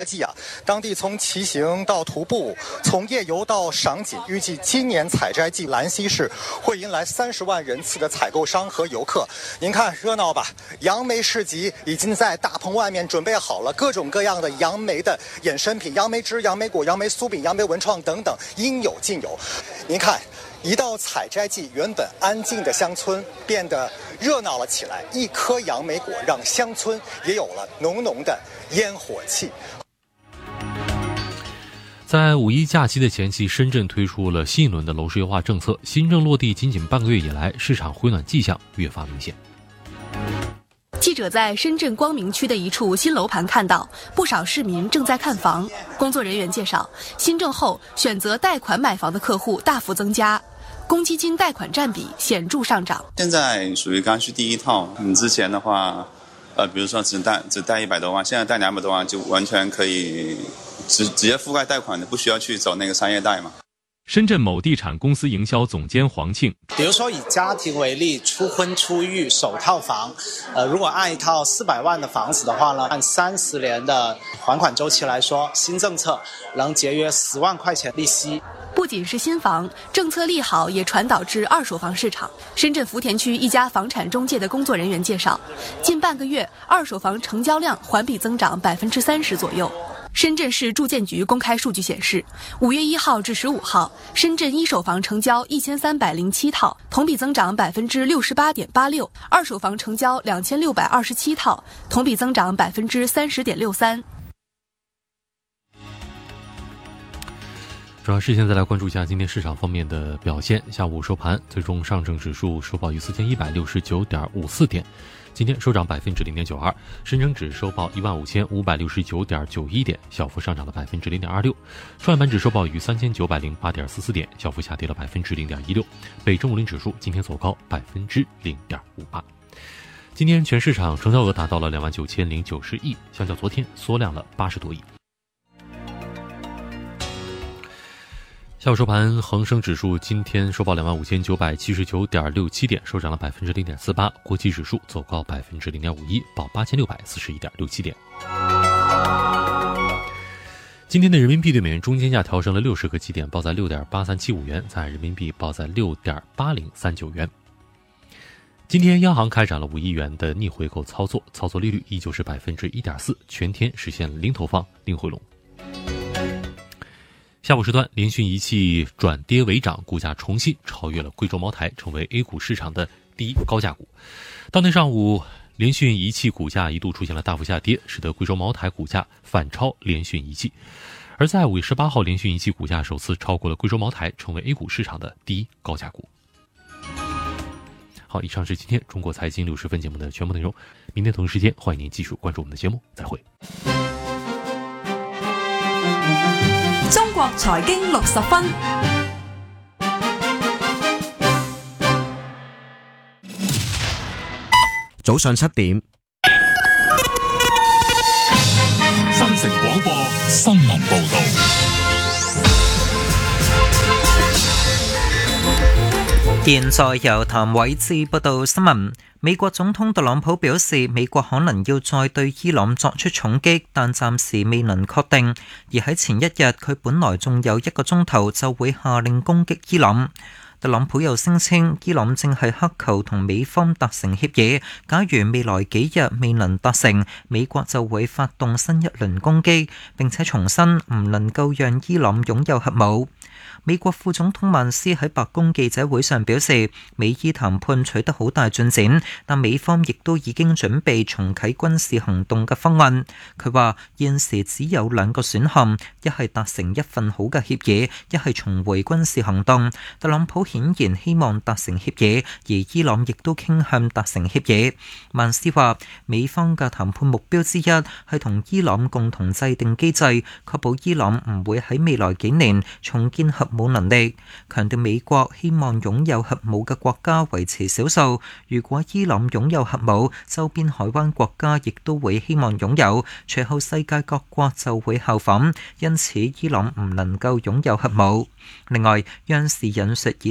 季啊，当地从骑行到徒步，从夜游到赏景，预计今年采摘季兰溪市会迎来30万人次的采购商和游客。您看热闹吧，杨梅市集已经在大棚外面准备好了，各种各样的杨梅的衍生品，杨梅汁、杨梅果、杨梅酥饼、杨梅文创等等，应有尽有。您看，一到采摘季，原本安静的乡村变得热闹了起来。一颗杨梅果让乡村也有了浓浓的烟火气。 在五一假期的前夕，深圳推出了新一轮的楼市优化政策。新政落地仅仅半个月以来，市场回暖迹象越发明显。 记者在深圳光明区的一处新楼盘看到，不少市民正在看房。工作人员介绍，新政后选择贷款买房的客户大幅增加，公积金贷款占比显著上涨。 现在属于刚需第一套，你之前的话，比如说只贷100多万，现在贷200多万就完全可以直接覆盖贷款的，不需要去走那个商业贷嘛。 深圳某地产公司营销总监黄庆， 比如说以家庭为例，初婚初育首套房，如果按一套400万的房子的话呢，按30年的还款周期来说，新政策能节约10万块钱利息。 不仅是新房，政策利好也传导至二手房市场。深圳福田区一家房产中介的工作人员介绍，近半个月二手房成交量环比增长30%左右。深圳市住建局公开数据显示，5月1号至15号，深圳一手房成交1307套，同比增长68.86%；二手房成交2627套，同比增长30.63%。 主要是现在来关注一下今天市场方面的表现。下午收盘，最终上证指数收报于4169.54点，今天收涨0.92%，深成指收报15569.91点，小幅上涨了0.26%，创业板指收报于3908.44点，小幅下跌了0.16%，北证50指数今天走高0.58%。今天全市场成交额达到了29090亿，相较昨天缩量了80多亿。下午收盘，恒生指数今天收报25979.67点，收涨了0.48%，国际指数走高0.51%，报8641.67点。今天的人民币对美元中间价调升了60个基点，报在6.8375元，在人民币报在6.8039元。今天央行开展了5亿元的逆回购操作，操作利率依旧是1.4%，全天实现零投放零回笼。下午时段，联讯仪器转跌为涨，股价重新超越了贵州茅台，成为 A 股市场的第一高价股。当天上午，联讯仪器股价一度出现了大幅下跌，使得贵州茅台股价反超联讯仪器。而在5月18号，联讯仪器股价首次超过了贵州茅台，成为 A 股市场的第一高价股。好，以上是今天中国财经60分节目的全部内容。明天同一时间，欢迎您继续关注我们的节目，再会。 中國財經60分， 早上7點， 新城廣播新聞報道。 現在由譚偉志報道新聞。美國總統特朗普表示，美國可能要再對伊朗作出重擊，但暫時未能確定。而喺前一日，佢本來仲有1個鐘頭就會下令攻擊伊朗。特朗普又聲稱，伊朗正係乞求同美方達成協議，假如未來幾日未能達成，美國就會發動新一輪攻擊，並且重申唔能夠讓伊朗擁有核武。美國副總統曼斯喺白宮記者會上表示，美伊談判取得好大進展，但美方亦都已經準備重啟軍事行動嘅方案。佢話現時只有2個選項，一係達成一份好嘅協議，一係重回軍事行動。特朗普顯然希望達成協議，而伊朗亦都傾向達成協議。曼斯話，美方嘅談判目標之一係同伊朗共同制定機制，確保伊朗唔會喺未來幾年重建核武能力，強調美國希望擁有核武嘅國家維持少數。如果伊朗擁有核武，周邊海灣國家亦都會希望擁有，隨後世界各國就會效仿，因此伊朗唔能夠擁有核武。另外，央視引述以色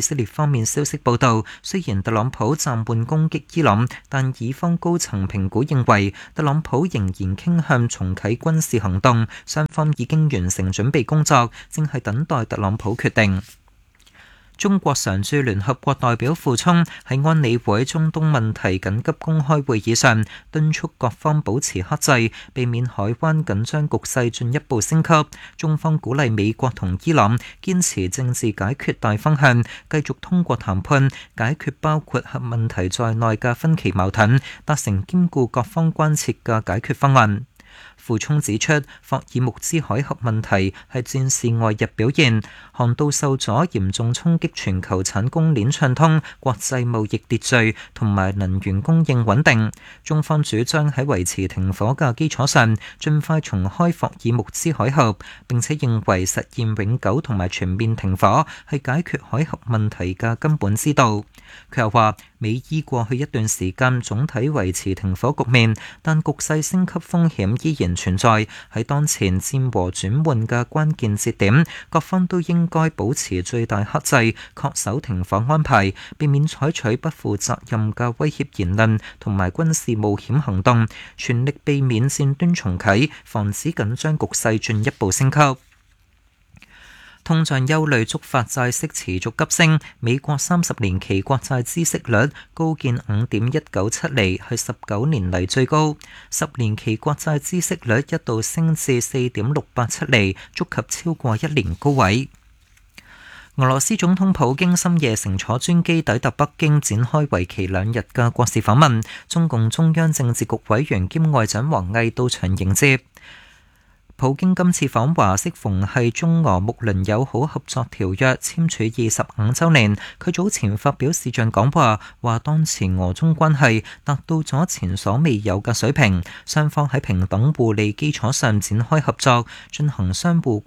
色列方面消息報道，雖然特朗普暫緩攻擊伊朗，但以方高層評估認為特朗普仍然傾向重啟軍事行動，雙方已經完成準備工作，正係等待特朗普決定。中國常駐聯合國代表傅聰喺安理會中東問題緊急公開會議上敦促各方保持克制，避免海灣緊張局勢進一步升級。中方鼓勵美國同伊朗堅持政治解決大方向，繼續通過談判解決包括核問題在內嘅分歧矛盾，達成兼顧各方關切嘅解決方案。傅聰指出，霍爾木茲海峽問題係戰事外日表現，航道受阻嚴重衝擊全球產供鏈暢通、國際貿易秩序同埋能源供應穩定。中方主張喺維持停火嘅基礎上，盡快重開霍爾木茲海峽，並且認為實現永久同埋全面停火係解決海峽問題嘅根本之道。佢又話，美伊過去一段時間總體維持停火局面，但局勢升級風險依然存在。喺當前戰和轉換嘅關鍵節點，各方都應該保持最大克制，恪守停火安排，避免採取不負責任嘅威脅言論同埋軍事冒險行動，全力避免戰端重啟，防止緊張局勢進一步升級。通脹憂慮觸發債息持續急升，美國30年期國債孳息率高見5.197厘，係19年嚟最高。10年期國債孳息率一度升至4.687厘，觸及超過1年高位。俄羅斯總統普京深夜乘坐專機抵達北京，展開為期2日嘅國事訪問。中共中央政治局委員兼外長王毅到場迎接。普京今次訪華適逢係中俄睦鄰友好合作條約簽署25週年，佢早前發表視像講話，話當前俄中關係達到咗前所未有嘅水平，雙方喺平等互利基礎上展開合作，進行相互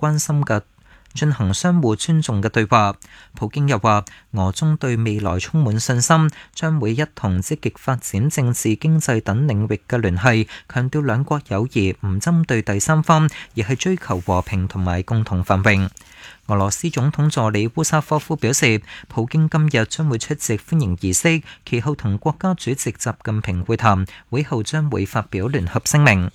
尊重嘅對話。普京又話，俄中對未來充滿信心，將會一同積極發展政治、經濟等領域嘅聯繫，強調兩國友誼唔針對第三方，而係追求和平同埋共同繁榮。俄羅斯總統助理烏沙科夫表示，普京今日將會出席歡迎儀式，其後同國家主席習近平會談，會後將會發表聯合聲明。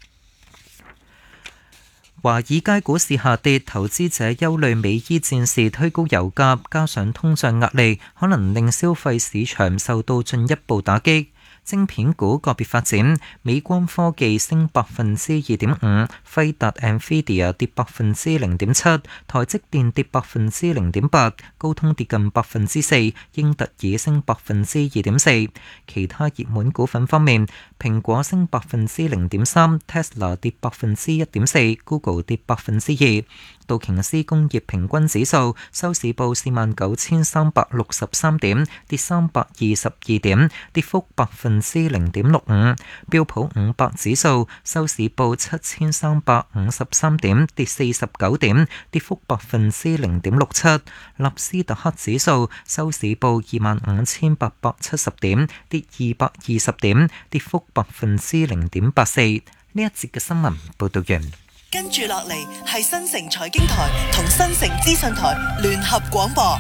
華爾街股市下跌，投資者憂慮美伊戰事推高油價，加上通脹壓力，可能令消費市場受到進一步打擊。晶片股個別發展，美光科技升2.5%，輝達 Nvidia 跌0.7%，台積電跌0.8%，高通跌近4%，英特爾升2.4%。其他熱門股份方面，蘋果升0.3%， Tesla 跌1.4%， Google 跌2%。道瓊斯工業平均指數收市報49,363點，跌322點，跌幅0.65%。標普500指數收市報7,353點，跌49點，跌幅0.67%。納斯達克指數收市報25,870點，跌220點，跌幅0.84%。呢一節嘅新聞報道完。 跟住落嚟係新城財經台同新城資訊台聯合廣播。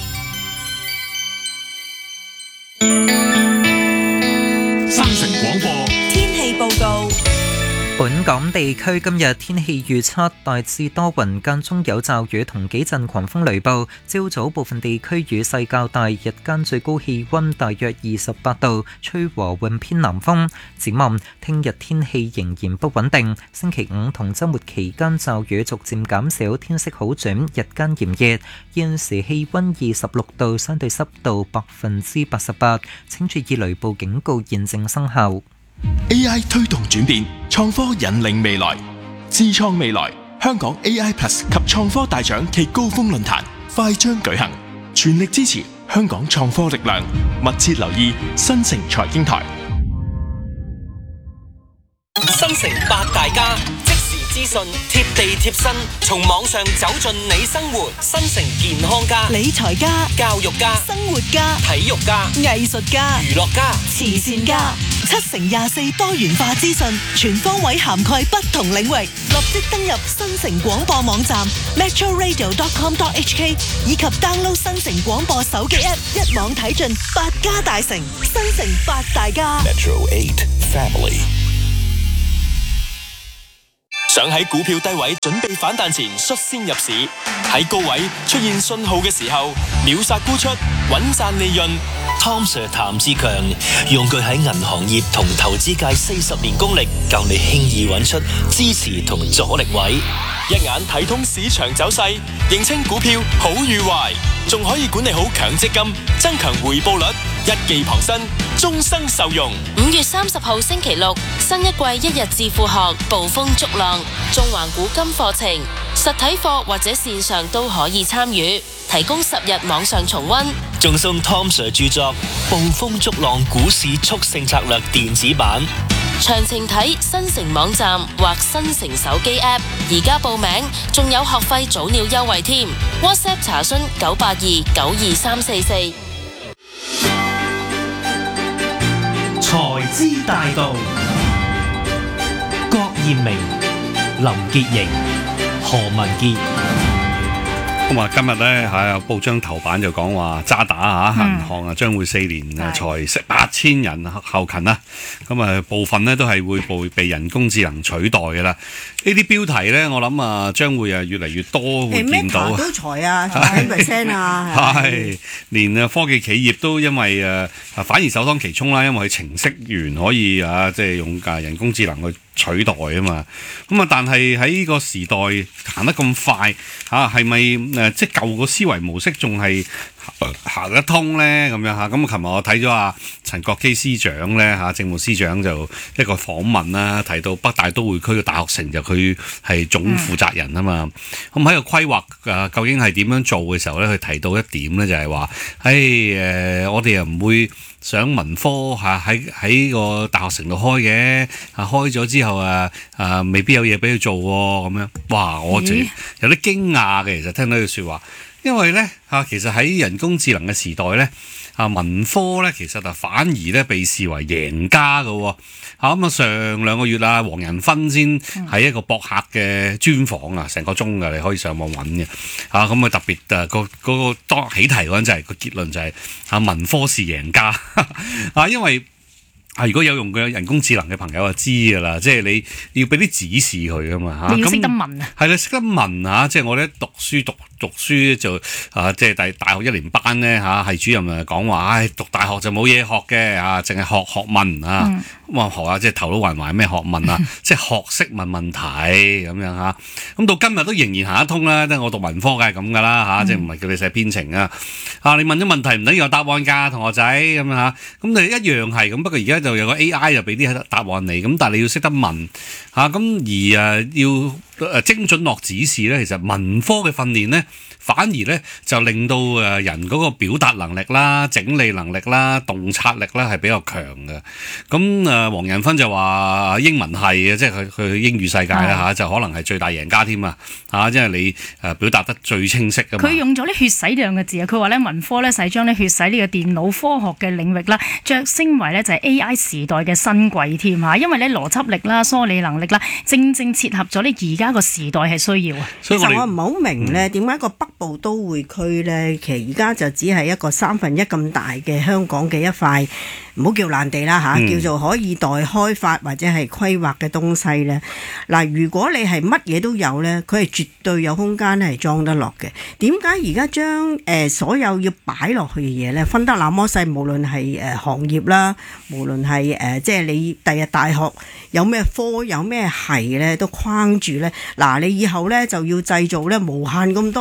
新城廣播天氣報告。 本港地區今日天氣預測大致多雲，間中有驟雨同幾陣狂風雷暴。朝早部分地區雨勢較大，日間最高氣溫大約28度，吹和緩偏南風。展望聽日天氣仍然不穩定，星期五同週末期間驟雨逐漸減少，天色好轉，日間炎熱。現時氣溫26度，相對濕度88%，請注意雷暴警告現正生效。 AI 推動轉變，創科引領未來，智創未來。香港 AI Plus 及創科大獎暨高峰論壇快將舉行，全力支持香港創科力量，密切留意新城財經台。 新城八大家即時資訊，貼地貼身，從網上走進你生活。新城健康家、 理財家、 教育家、 生活家、 體育家、 藝術家、 娛樂家、 慈善家，7乘24多元化資訊，全方位涵蓋不同領域。立即登入新城廣播網站 metroradio.com.hk 以及 download 新城廣播手機 app， 一網睇盡8家大城，新城8大家。 Metro 8 Family。 想喺股票低位準備反彈前率先入市，喺高位出現信號嘅時候秒殺沽出，穩賺利潤。 Tom Sir 譚志強用佢喺銀行業同投資界40年功力，教你輕易揾出支持同阻力位， 一眼睇通市場走勢，認清股票好與壞，仲可以管理好強積金，增強回報率，一技傍身，終生受用。 5月30號星期六，新一季1日致富學暴風逐浪，縱橫古今課程，實體課或者線上都可以參與，提供10日網上重溫， 仲送 Tom Sir 著作《暴風逐浪股市速勝策略》電子版。 詳情睇新城網站或新城手機 App， 而家報名仲有學費早鳥優惠添。WhatsApp 查詢982-92344。 財資大道，郭艷明、林潔瑩、何文傑。 咁啊，今日咧喺報章頭版就講話渣打銀行啊，將會4年裁息8000人後勤啦。咁啊，部分咧都係會被人工智能取代嘅啦。呢啲標題咧，我諗啊，將會越嚟越多會見到。 都裁啊，10% 啊， 係連科技企業都因為反而首當其衝啦，因為佢程式員可以即係用人工智能去取代啊嘛。咁啊，但係喺呢個時代行得咁快係咪即係舊個思維模式仲係行得通咧？咁樣嚇。咁琴日我睇咗陳國基司長咧政務司長就一個訪問啦，提到北大都會區嘅大學城就佢係總負責人啊嘛。咁喺個規劃究竟係點樣做嘅時候咧，佢提到一點咧就係話，我哋又唔會想文科喺個大學城度開嘅，開咗之後未必有嘢俾佢做喎，咁樣。哇！我就有啲驚訝嘅，其實聽到呢句説話，因為咧其實喺人工智能嘅時代咧文科咧其實反而咧被視為贏家嘅喎。咁上2個月黃仁勳先喺一個博客嘅專訪成個鐘嘅，你可以上網揾嘅。咁啊特別嗰個當起題嗰陣就係個結論就係文科是贏家因為如果有用嘅人工智能嘅朋友就知㗎啦，即係你要俾啲指示佢㗎嘛。 你要識得問啊， 係啦，識得問即係我哋讀書就即係大學1年班咧係主任講話，讀大學就冇嘢學嘅淨係學問咁學下即係頭腦還埋咩學問即係學識問問題咁樣咁到今日都仍然行得通啦。即係我讀文科梗係咁㗎啦即係唔係叫你寫編程你問咗問題唔等於有答案㗎，同學仔咁樣咁你一樣係咁。不過而家就有個 AI 就俾啲答案你，咁但係你要識得問咁要精準落指示咧。其實文科嘅訓練咧，反而咧就令到人嗰個表達能力啦、整理能力啦、洞察力啦係比較強嘅。咁黃仁勳就話英文係即係佢英語世界啦就可能係最大贏家添即係你表達得最清晰㗎嘛。 佢用咗啲血洗兩個字佢話咧文科咧係將啲血洗呢個電腦科學嘅領域啦，躍升為咧就係 AI 時代嘅新貴添因為咧邏輯力啦、梳理能力啦，正切合咗你而家個時代係需要其實我唔係好明咧，點解個北部都會區咧，其實而家就只係一個1/3咁大嘅香港嘅一塊，唔好叫爛地啦叫做可以待開發或者係規劃嘅東西咧。嗱，如果你係乜嘢都有咧，佢係絕對有空間係裝得落嘅。點解而家將所有要擺落去嘅嘢咧分得那麼細？無論係行業啦，無論係即係你第日大學有咩科有咩係咧，都框住咧。嗱，你以後咧就要製造咧無限咁多嘅人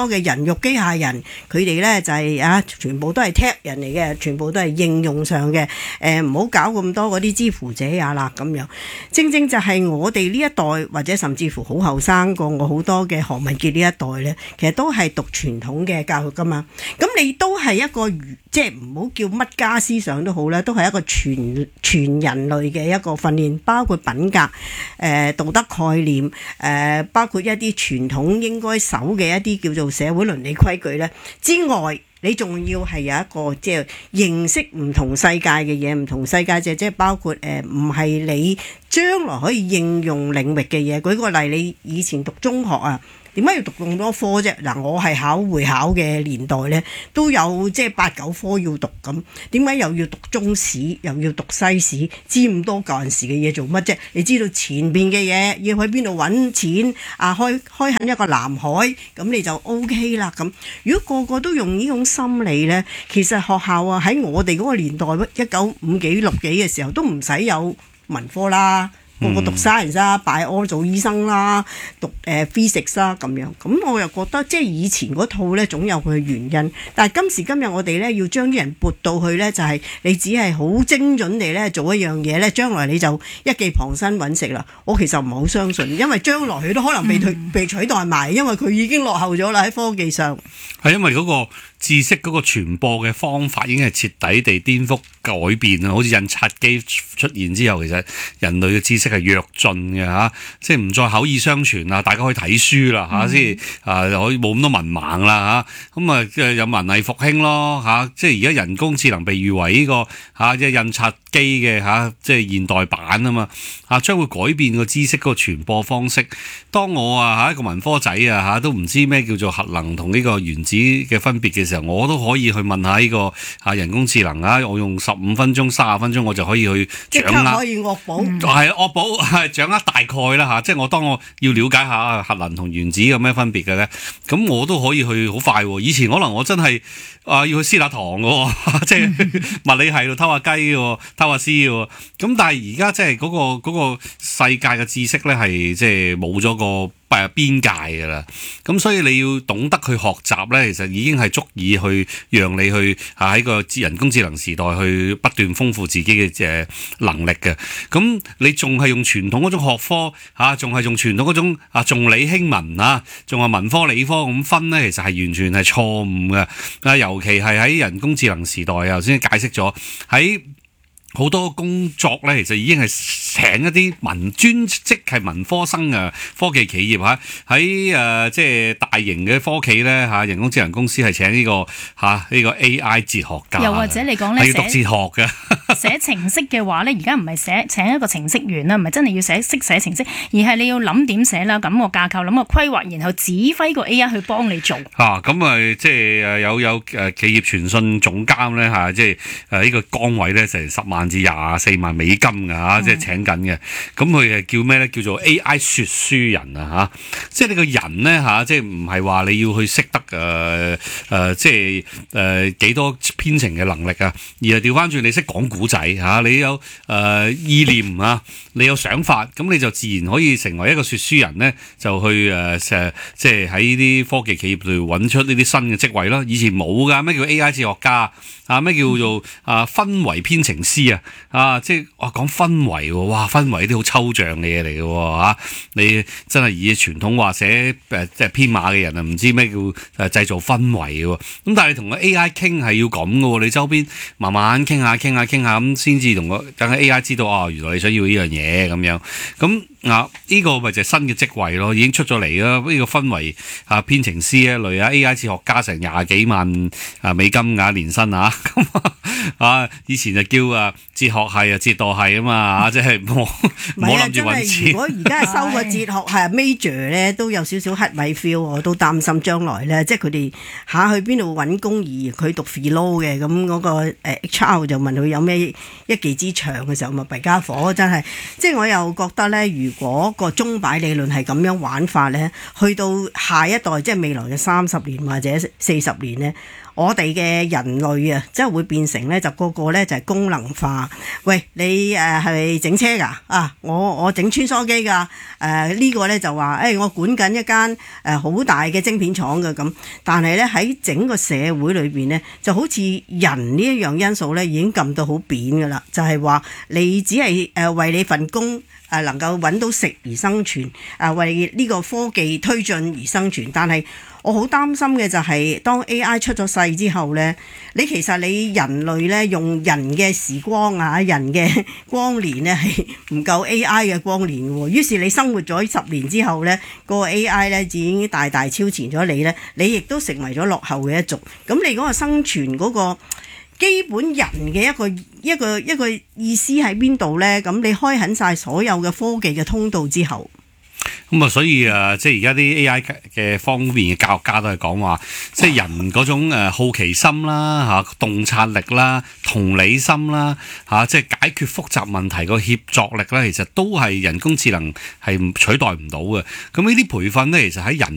育機械人，佢哋呢就係全部都係 tech 人嚟嘅，全部都係應用上嘅，唔好搞咁多嗰啲之乎者也啦咁樣。正正就係我哋呢一代，或者甚至乎好後生過我好多嘅何文傑呢一代呢，其實都係讀傳統嘅教育噶嘛。咁你都係一個即係唔好叫乜家思想都好啦，都係一個全人類嘅一個訓練，包括品格、道德概念，包括一啲傳統應該守嘅一啲叫做社會倫理規矩咧之外，你仲要係有一個即係認識唔同世界嘅嘢，唔同世界即係包括唔係你將來可以應用領域嘅嘢。舉個例，你以前讀中學啊，點解要讀咁多科啫？嗱，我係考會考嘅年代呢，都有即係8、9科要讀咁，點解又要讀中史，又要讀西史？知咁多舊陣時嘅嘢做乜啫？你知道前邊嘅嘢要去邊度揾錢啊？開墾一個南海，咁你就 OK 啦。咁如果個個都用呢種心理呢，其實學校啊喺我哋嗰個年代1950幾60幾嘅時候都唔使有文科啦。個個讀 science 啦，bio 做醫生啦，讀physics 啦咁樣，咁我又覺得即係以前嗰套呢總有佢嘅原因，但係今時今日我哋呢要將啲人撥到去呢，就係你只係好精準地呢做一樣嘢呢，將來你就一技傍身揾食啦。我其實唔係好相信，因為將來佢都可能被取代埋，因為佢已經落後咗啦喺科技上。係因為嗰個知識嗰個傳播嘅方法已經係徹底地顛覆改變啊！好似印刷機出現之後，其實人類嘅知識係躍進嘅嚇，即係唔再口耳相傳啊！大家可以睇書啦嚇，先可以冇咁多文盲啦嚇，咁啊有文藝復興咯嚇，即係而家人工智能被譽為呢個嚇即係印刷機嘅嚇，即係現代版啊嘛嚇，將會改變個知識嗰個傳播方式。當我一個文科仔啊都唔知咩叫做核能同呢個原子嘅分別嘅時候，我都可以去問下呢個人工智能啊，我用15分鐘、30分鐘我就可以去掌握，即刻可以惡補，係惡補係掌握大概啦嚇。即係當我要了解下核能同原子有咩分別嘅咧，咁我都可以去好快喎。以前可能我真係要去師打堂嘅喎，即係物理系度偷下雞嘅，偷下師嘅。咁但係而家即係嗰個世界嘅知識咧係即係冇咗個邊界㗎啦，咁所以你要懂得去學習咧，其實已經係足以去讓你去喺個人工智能時代去不斷豐富自己嘅能力嘅。咁你仲係用傳統嗰種學科仲係用傳統嗰種重理輕文啊，仲係文科理科咁分咧，其實係完全係錯誤嘅。尤其係喺人工智能時代，頭先解釋咗喺好多工作咧，其實已經係請一啲專職係文科生啊，科技企業喺即係大型嘅科企咧人工智能公司係請呢個 AI 哲學家。又或者你講咧，係要讀哲學嘅。寫程式嘅話咧，而家唔係請一個程式員啦，唔係真係要識寫程式，而係你要諗點寫啦，諗個架構，諗個規劃，然後指揮個 AI 去幫你做。咁即係有企業傳訊總監咧即係呢個崗位咧成10萬至24萬美金㗎即係請緊嘅。咁佢係叫咩咧？叫做 AI 說書人啊即係你個人咧即係唔係話你要去識得即係幾多編程嘅能力啊，而係調翻轉你識講古仔你有意念啊，你有想法，咁你就自然可以成為一個說書人咧，就去即係喺啲科技企業度揾出呢啲新嘅職位啦。以前冇㗎，咩叫 AI 哲學家咩叫做氛圍編程師即係講氛圍喎，哇，氛圍啲好抽象嘅嘢嚟嘅喎你真係以傳統話寫即係編碼嘅人唔知咩叫製造氛圍嘅喎。咁但係你同個 AI 傾係要咁嘅喎，你周邊慢慢傾下咁先至同等 AI 知道原來你想要呢樣嘢咁樣。咁呢個咪就係新嘅職位咯，已經出咗嚟啦。呢個氛圍編程師一類AI 哲學家成20幾萬美金年薪以前就叫哲學系哲道系啊嘛即係冇諗住揾錢。如果而家係收個哲學系 major 咧，都有少少黑米 feel， 我都擔心將來咧，即係佢哋去邊度揾工，而佢讀 philo 嘅，咁嗰個HR 就問佢有咩一技之長嘅時候，咪弊家伙真係。即係我又覺得咧，如果個鐘擺理論係咁樣玩法咧，去到下一代即係未來嘅30年或者40年咧， 我哋嘅人類啊，即係會變成咧就個個咧就係功能化。喂，你係咪整車㗎？啊，我整穿梭機㗎。呢個咧就話我管緊一間好大嘅晶片廠嘅咁，但係咧喺整個社會裏邊咧，就好似人呢一樣因素咧已經撳到好扁㗎啦，就係話你只係為你份工能夠揾到食而生存，為呢個科技推進而生存，但係我好擔心嘅就係當 AI 出咗世之後呢，你其實你人類呢用人嘅時光人嘅光年呢係唔夠 AI 嘅光年喎。於是你生活咗10年之後呢，個 AI 呢已經大大超前咗你呢，你亦都成為咗落後嘅一族。咁你嗰個生存嗰個基本人嘅一個意思喺邊度呢？咁你開墾晒所有嘅科技嘅通道之後。 咁啊，所以即係而家啲 AI 嘅方面嘅教育家都係講話，即係人嗰種好奇心啦、洞察力啦、同理心啦、即係解決複雜問題個協作力咧，其實都係人工智能係取代唔到嘅。咁呢啲培訓咧，其實喺人